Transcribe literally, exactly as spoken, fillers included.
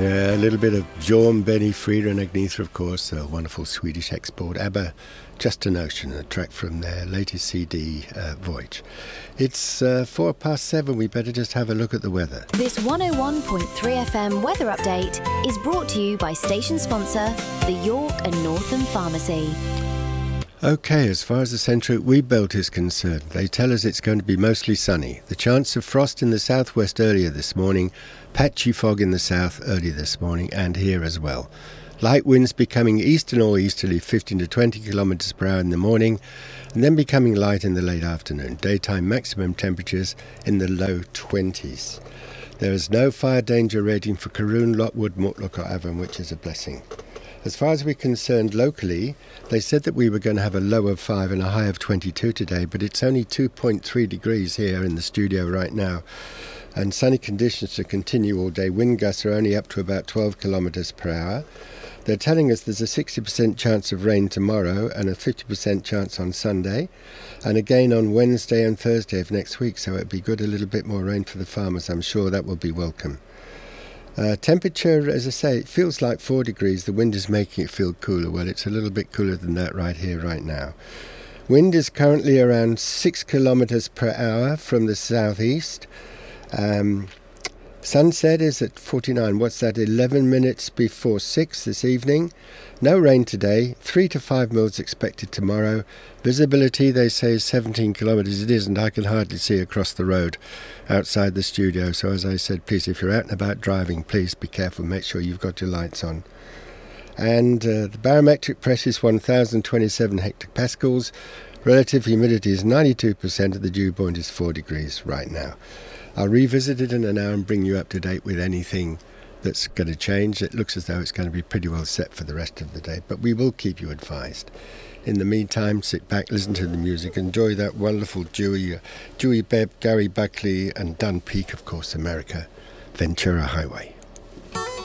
Yeah, a little bit of Bjorn, Benny, Frida and Agnetha, of course, a wonderful Swedish export. ABBA, Just an Ocean, a track from their latest C D, uh, Voyage. It's uh, four past seven, we better just have a look at the weather. This one oh one point three F M weather update is brought to you by station sponsor, the York and Northam Pharmacy. OK, as far as the Central Wee Belt is concerned, they tell us it's going to be mostly sunny. The chance of frost in the southwest earlier this morning, patchy fog in the south earlier this morning and here as well. Light winds becoming eastern or easterly fifteen to twenty kilometres per hour in the morning and then becoming light in the late afternoon. Daytime maximum temperatures in the low twenties. There is no fire danger rating for Caroon, Lockwood, Mortlock or Avon, which is a blessing. As far as we're concerned locally, they said that we were going to have a low of five and a high of twenty-two today, but it's only two point three degrees here in the studio right now. And sunny conditions to continue all day. Wind gusts are only up to about twelve kilometres per hour. They're telling us there's a sixty percent chance of rain tomorrow and a fifty percent chance on Sunday. And again on Wednesday and Thursday of next week, so it'd be good a little bit more rain for the farmers. I'm sure that will be welcome. Uh, temperature, as I say, it feels like four degrees. The wind is making it feel cooler. Well, it's a little bit cooler than that right here, right now. Wind is currently around six kilometres per hour from the southeast. Um, sunset is at forty-nine. What's that? eleven minutes before six this evening. No rain today. Three to five mils expected tomorrow. Visibility, they say, is seventeen kilometres. It isn't. I can hardly see across the road outside the studio. So as I said, please, if you're out and about driving, please be careful. Make sure you've got your lights on. And uh, the barometric pressure is one thousand twenty-seven hectopascals. Relative humidity is ninety-two percent. And the dew point is four degrees right now. I'll revisit it in an hour and bring you up to date with anything that's going to change. It looks as though it's going to be pretty well set for the rest of the day, but we will keep you advised. In the meantime, sit back, listen to the music, enjoy that wonderful Dewey, uh, Dewey Bebb, Gary Buckley and Dunn Peak, of course, America, Ventura Highway.